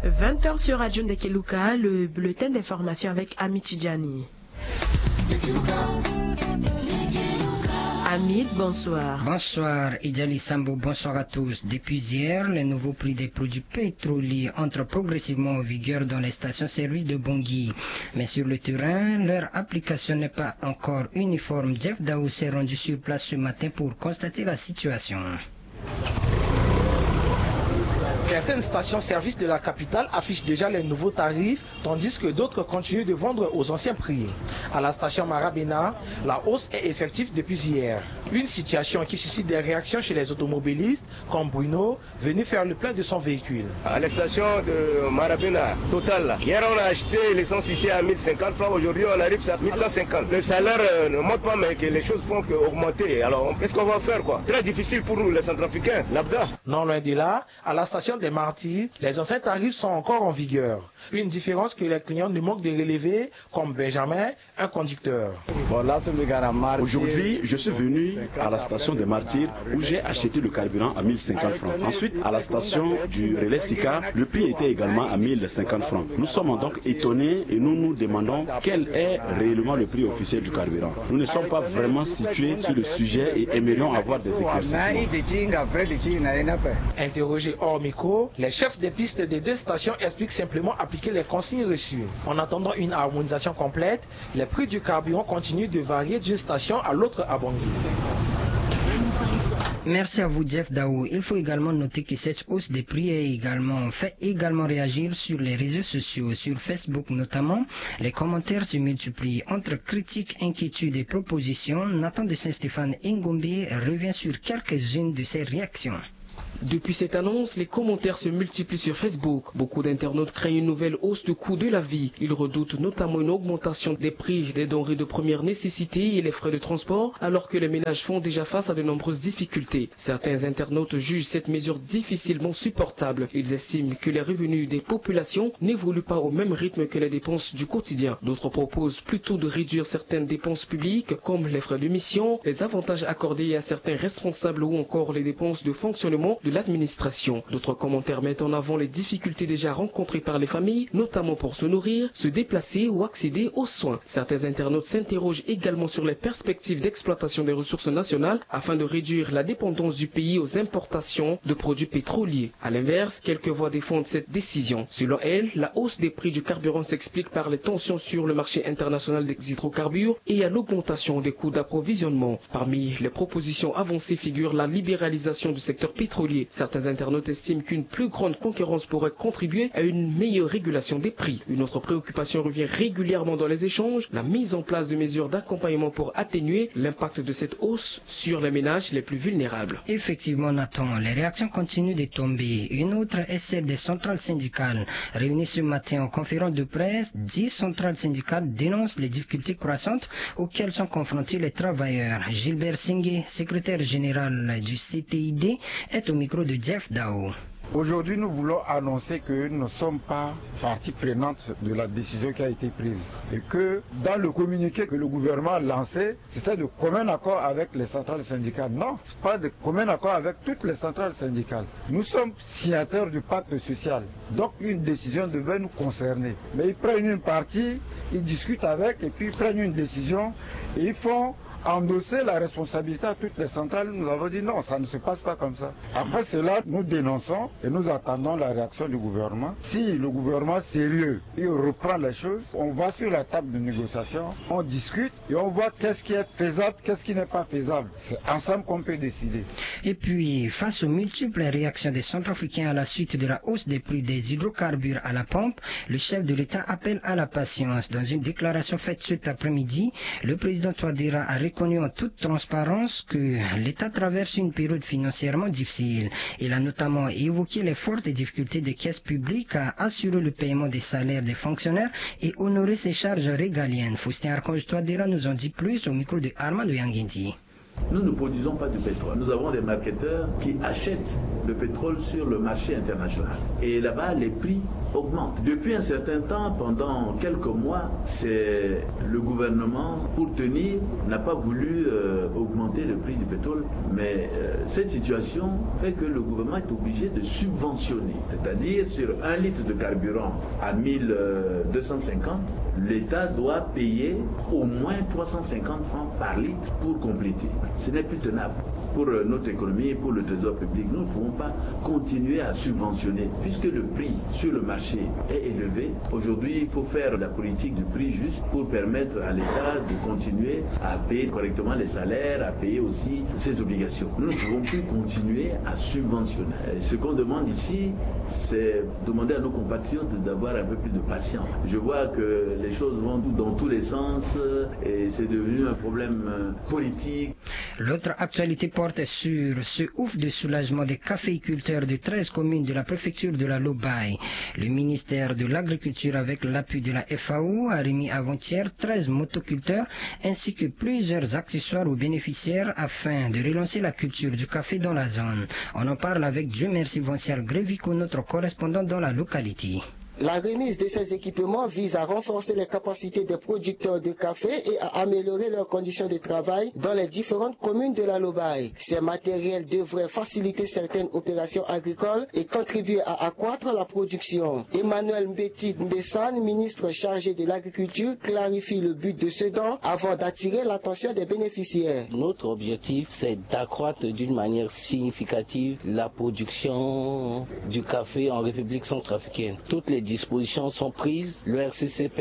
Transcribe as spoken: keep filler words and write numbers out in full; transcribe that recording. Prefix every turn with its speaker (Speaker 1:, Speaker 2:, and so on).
Speaker 1: vingt heures sur Radio Ndekeluka, le bulletin d'information avec Hamid Tidjani. Hamid, bonsoir.
Speaker 2: Bonsoir, Idjali Sambo, bonsoir à tous. Depuis hier, les nouveaux prix des produits pétroliers entrent progressivement en vigueur dans les stations-service de Bangui. Mais sur le terrain, leur application n'est pas encore uniforme. Jeff Daou s'est rendu sur place ce matin pour constater la situation.
Speaker 3: Certaines stations-service de la capitale affichent déjà les nouveaux tarifs, tandis que d'autres continuent de vendre aux anciens prix. À la station Marabena, la hausse est effective depuis hier. Une situation qui suscite des réactions chez les automobilistes, comme Bruno, venu faire le plein de son véhicule.
Speaker 4: À la station de Marabena, Total, hier on a acheté l'essence ici à mille cinquante francs, aujourd'hui on arrive à mille cent cinquante. Le salaire euh, ne monte pas, mais que les choses font qu'augmenter. Alors qu'est-ce qu'on va faire quoi? Très difficile pour nous les Centrafricains, l'Abda.
Speaker 3: Non loin de là, à la station des Martyrs, les anciens tarifs sont encore en vigueur. Une différence que les clients ne manquent de relever, comme Benjamin, un conducteur.
Speaker 5: Aujourd'hui, je suis venu à la station des Martyrs où j'ai acheté le carburant à mille cinquante francs. Ensuite, à la station du Relais Sika, le prix était également à mille cinquante francs. Nous sommes donc étonnés et nous nous demandons quel est réellement le prix officiel du carburant. Nous ne sommes pas vraiment situés sur le sujet et aimerions avoir des éclaircissements.
Speaker 3: Interrogé hors micro, les chefs des pistes des deux stations expliquent simplement appliquer les consignes reçues. En attendant une harmonisation complète, les prix du carburant continuent de varier d'une station à l'autre à Bangui.
Speaker 2: Merci à vous, Jeff Daou. Il faut également noter que cette hausse des prix est également, fait également réagir sur les réseaux sociaux, sur Facebook notamment. Les commentaires se multiplient entre critiques, inquiétudes et propositions. Nathan de Saint-Stéphane Ngombe revient sur quelques-unes de ces réactions.
Speaker 6: Depuis cette annonce, les commentaires se multiplient sur Facebook. Beaucoup d'internautes craignent une nouvelle hausse de coût de la vie. Ils redoutent notamment une augmentation des prix des denrées de première nécessité et les frais de transport, alors que les ménages font déjà face à de nombreuses difficultés. Certains internautes jugent cette mesure difficilement supportable. Ils estiment que les revenus des populations n'évoluent pas au même rythme que les dépenses du quotidien. D'autres proposent plutôt de réduire certaines dépenses publiques, comme les frais de mission, les avantages accordés à certains responsables ou encore les dépenses de fonctionnement de l'administration. D'autres commentaires mettent en avant les difficultés déjà rencontrées par les familles, notamment pour se nourrir, se déplacer ou accéder aux soins. Certains internautes s'interrogent également sur les perspectives d'exploitation des ressources nationales afin de réduire la dépendance du pays aux importations de produits pétroliers. À l'inverse, quelques voix défendent cette décision. Selon elles, la hausse des prix du carburant s'explique par les tensions sur le marché international des hydrocarbures et à l'augmentation des coûts d'approvisionnement. Parmi les propositions avancées figure la libéralisation du secteur pétrolier. Certains internautes estiment qu'une plus grande concurrence pourrait contribuer à une meilleure régulation des prix. Une autre préoccupation revient régulièrement dans les échanges, la mise en place de mesures d'accompagnement pour atténuer l'impact de cette hausse sur les ménages les plus vulnérables.
Speaker 2: Effectivement, Nathan, les réactions continuent de tomber. Une autre est celle des centrales syndicales. Réunies ce matin en conférence de presse, dix centrales syndicales dénoncent les difficultés croissantes auxquelles sont confrontés les travailleurs. Gilbert Singé, secrétaire général du C T I D, est au micro de Jeff Daou.
Speaker 7: Aujourd'hui, nous voulons annoncer que nous ne sommes pas partie prenante de la décision qui a été prise et que dans le communiqué que le gouvernement a lancé, c'était de commun accord avec les centrales syndicales. Non, ce n'est pas de commun accord avec toutes les centrales syndicales. Nous sommes signataires du pacte social, donc une décision devait nous concerner. Mais ils prennent une partie, ils discutent avec et puis ils prennent une décision et ils font endosser la responsabilité à toutes les centrales. Nous avons dit non, ça ne se passe pas comme ça. Après cela, nous dénonçons et nous attendons la réaction du gouvernement. Si le gouvernement sérieux, il reprend les choses, on va sur la table de négociation, on discute et on voit qu'est-ce qui est faisable, qu'est-ce qui n'est pas faisable. C'est ensemble qu'on peut décider.
Speaker 2: Et puis, face aux multiples réactions des Centrafricains à la suite de la hausse des prix des hydrocarbures à la pompe, le chef de l'État appelle à la patience. Dans une déclaration faite cet après-midi, le président Touadéra a reconnu en toute transparence que l'État traverse une période financièrement difficile. Il a notamment évoqué les fortes difficultés des caisses publiques à assurer le paiement des salaires des fonctionnaires et honorer ses charges régaliennes. Faustin Archange Touadéra nous en dit plus au micro de Armando Yanguindi.
Speaker 8: Nous ne produisons pas de pétrole. Nous avons des marketeurs qui achètent le pétrole sur le marché international. Et là-bas, les prix augmente. Depuis un certain temps, pendant quelques mois, c'est le gouvernement, pour tenir, n'a pas voulu euh, augmenter le prix du pétrole. Mais euh, cette situation fait que le gouvernement est obligé de subventionner. C'est-à-dire, sur un litre de carburant à mille deux cent cinquante, l'État doit payer au moins trois cent cinquante francs par litre pour compléter. Ce n'est plus tenable. Pour notre économie et pour le trésor public, nous ne pouvons pas continuer à subventionner puisque le prix sur le marché est élevé. Aujourd'hui, il faut faire la politique du prix juste pour permettre à l'État de continuer à payer correctement les salaires, à payer aussi ses obligations. Nous ne pouvons plus continuer à subventionner. Et ce qu'on demande ici, c'est demander à nos compatriotes d'avoir un peu plus de patience. Je vois que les choses vont dans tous les sens et c'est devenu un problème politique.
Speaker 2: L'autre actualité porte sur ce ouf de soulagement des caféiculteurs de treize communes de la préfecture de la Lobaye. Le ministère de l'Agriculture, avec l'appui de la F A O, a remis avant-hier treize motoculteurs ainsi que plusieurs accessoires aux bénéficiaires afin de relancer la culture du café dans la zone. On en parle avec Dieu merci Vincial Grévico, notre correspondant dans la localité.
Speaker 9: La remise de ces équipements vise à renforcer les capacités des producteurs de café et à améliorer leurs conditions de travail dans les différentes communes de la Lobaye. Ces matériels devraient faciliter certaines opérations agricoles et contribuer à accroître la production. Emmanuel Mbeti Mbessane, ministre chargé de l'agriculture, clarifie le but de ce don avant d'attirer l'attention des bénéficiaires.
Speaker 10: Notre objectif, c'est d'accroître d'une manière significative la production du café en République centrafricaine. Toutes les dispositions sont prises. Le R C C P